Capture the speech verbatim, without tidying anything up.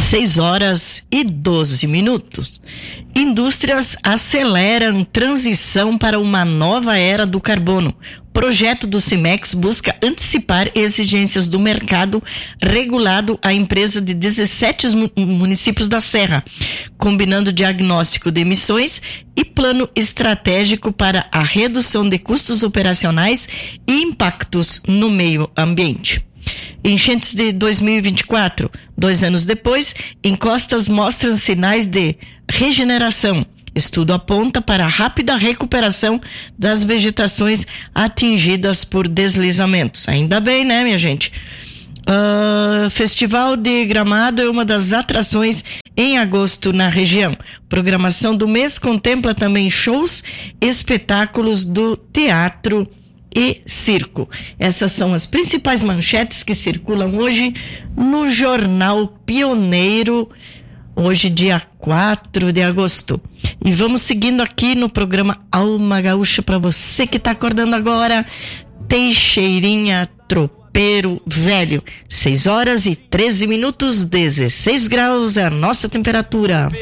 seis horas e doze minutos. Indústrias aceleram transição para uma nova era do carbono. Projeto do Cimex busca antecipar exigências do mercado regulado à empresa de dezessete municípios da Serra, combinando diagnóstico de emissões e plano estratégico para a redução de custos operacionais e impactos no meio ambiente. Enchentes de dois mil e vinte e quatro, dois anos depois, encostas mostram sinais de regeneração. Estudo aponta para a rápida recuperação das vegetações atingidas por deslizamentos. Ainda bem, né, minha gente? Uh, Festival de Gramado é uma das atrações em agosto na região. Programação do mês contempla também shows, espetáculos do teatro e circo. Essas são as principais manchetes que circulam hoje no Jornal Pioneiro, hoje dia quatro de agosto. E vamos seguindo aqui no programa Alma Gaúcha para você que está acordando agora. Teixeirinha Tropeiro Velho, seis horas e treze minutos, dezesseis graus é a nossa temperatura.